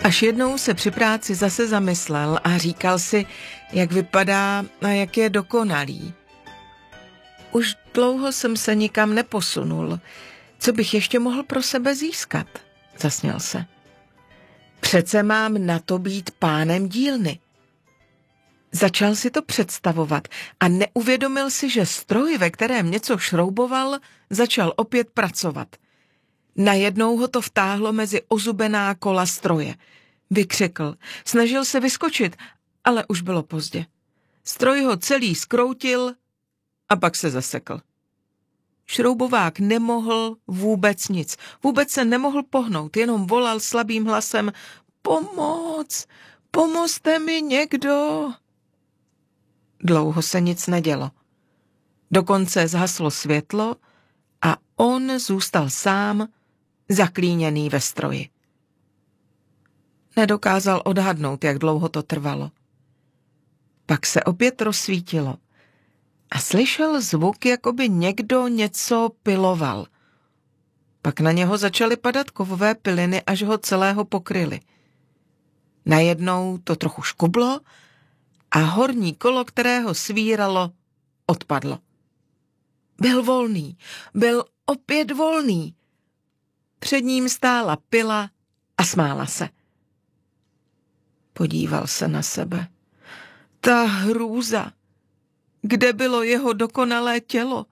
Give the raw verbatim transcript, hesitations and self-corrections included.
Až jednou se při práci zase zamyslel a říkal si, jak vypadá a jak je dokonalý. Už dlouho jsem se nikam neposunul. Co bych ještě mohl pro sebe získat? Zasněl se. Přece mám na to být pánem dílny. Začal si to představovat a neuvědomil si, že stroj, ve kterém něco šrouboval, začal opět pracovat. Najednou ho to vtáhlo mezi ozubená kola stroje. Vykřikl, snažil se vyskočit, ale už bylo pozdě. Stroj ho celý zkroutil a pak se zasekl. Šroubovák nemohl vůbec nic, vůbec se nemohl pohnout, jenom volal slabým hlasem, pomoc, pomozte mi někdo. Dlouho se nic nedělo. Dokonce zhaslo světlo a on zůstal sám, zaklíněný ve stroji. Nedokázal odhadnout, jak dlouho to trvalo. Pak se opět rozsvítilo a slyšel zvuk, jako by někdo něco piloval. Pak na něho začaly padat kovové piliny, až ho celého pokryly. Najednou to trochu škublo a horní kolo, kterého svíralo, odpadlo. Byl volný, byl opět volný. Před ním stála pila a smála se. Podíval se na sebe. Ta hrůza. Kde bylo jeho dokonalé tělo?